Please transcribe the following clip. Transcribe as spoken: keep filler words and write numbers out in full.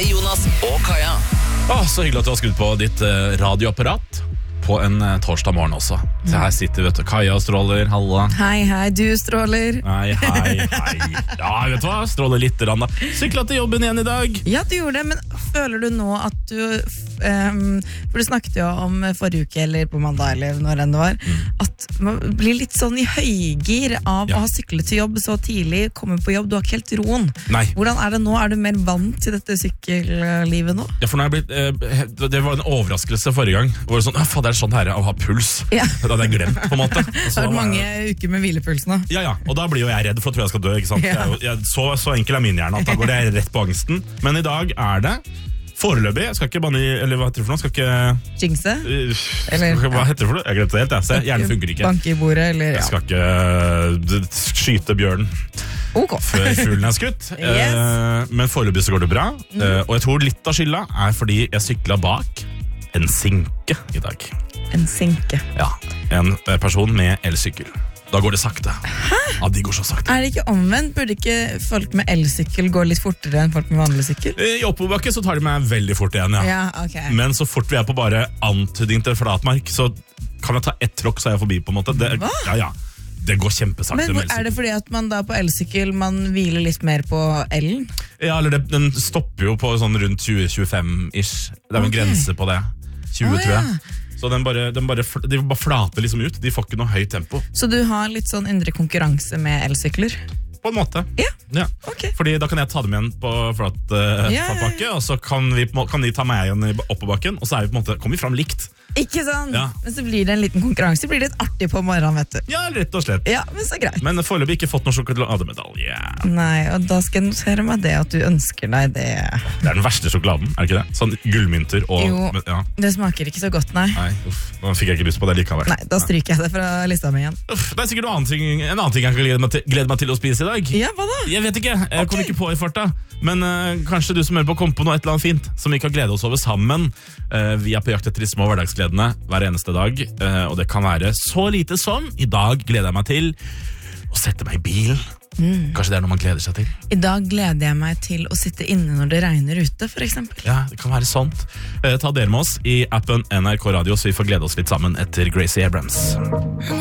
med Jonas og Kaja. Åh, så hyggelig at du har skrudd på ditt eh, radioapparat på en eh, torsdag morgen også. Så her sitter vet du, Kaja og stråler, halla. Hei, hei, du stråler. Hei, hei, hei. Ja, vet du hva? Stråler litt rann da. Syklet til jobben igjen i dag. Ja, du gjorde det, men føler du nå at du um, for du snakket jo om forrige uke eller på mandag eller når enn det var, mm. at man blir litt sånn i høygir av ja. Å ha syklet til jobb så tidlig, komme på jobb, du har ikke helt roen. Nei. Hvordan er det nå? Er du mer vant til dette sykkellivet nå? Ja, for nå er jeg blitt, eh, det var en overraskelse forrige gang. Hvor det sånn, ah, faen, det er sånn her å ha puls. Ja. Det hadde jeg glemt på en måte. Det har vært mange uker med hvilepuls nå. Ja, ja, og da blir jo jeg redd, for da tror jeg jeg skal dø, ikke sant? Ja. Jeg, jeg, så, så enkel er min hjerne, at da går det rett på angsten. Men i dag er det foreløpig, jeg skal ikke banne i, eller hva heter det for noe? Skal ikke... Jinxe? Uh, eller, hva heter det for noe? Jeg glemte det helt, jeg. Se, hjernen funker ikke. Banke i bordet, eller... Ja. Jeg skal ikke uh, skyte bjørnen. Ok. Før fuglen er skutt. Yes. uh, men foreløpig så går det bra. Uh, og jeg tror litt av skylda er fordi jeg syklet bak en sinke i dag. En sinke? Ja, en person med elsykkel. Da går det sakte. Hæ? Ja, de går så sakte. Er det ikke omvendt? Burde ikke folk med elsykkel gå litt fortere enn folk med vanlig sykkel? I oppoverbakke så tar de meg veldig fort igjen, ja. Ja, okay. Men så fort vi er på bare antydning til flatmark, så kan jeg ta ett tråkk, så er jeg forbi på en måte. Det, Hva? Ja, ja. Det går kjempesakte med elsykkel. Men er det fordi at man da på elsykkel man hviler litt mer på elen? Ja, eller det, den stopper jo på sånn rundt tjue til tjuefem-ish. Det er jo en okay. grense på det. tjue, oh, tror jeg. Ja. Så den bare, den bare, de bare flater liksom ut. De får ikke noe høyt tempo. Så du har litt sånn indre konkurranse med elsykler? På en måte. Ja, ja. Okay. Fordi da kan jeg ta dem igjen på flat, uh, ja, flatbakke, og så kan, vi, kan de ta meg igjen oppoverbakken, og så er vi på en måte, kommer vi fram likt. Ikke sant? Ja. Men så blir det en liten konkurranse. Blir det litt artig på morgenen, vet du. Ja, rett og slett. Ja, Men så greit. Men foreløpig ikke fått noen sjokolademedalje. Yeah. Nei, og da skal jeg notere meg det at du ønsker deg det. Det er den verste sjokoladen, er det ikke det? Sånn gullmynter og... Jo, ja. Det smaker ikke så godt, nei. Nei, uff, nå fikk jeg ikke lyst på det likevel. Nei, da stryker jeg det fra lista mi igjen. Uff, det er sikkert noe annen ting, en annen ting jeg kan glede meg til, glede meg til å spise i dag. Ja, hva da? Jeg vet ikke, jeg okay. kom ikke på i farta. Men uh, kanskje du som hører på kommer på noe et eller annet fint som vi kan glede oss over sammen. Uh, vi er på jakt etter de små hverdagsgledene hver eneste dag, uh, og det kan være så lite som i dag gleder jeg meg til å sette meg i bilen. Mm. Kanskje det er noe man gleder seg til. I dag gleder jeg meg til å sitte inne når det regner ute, for eksempel. Ja, det kan være sånt. uh, Ta dere med oss i appen N R K Radio, så vi får glede oss litt sammen etter Gracie Abrams.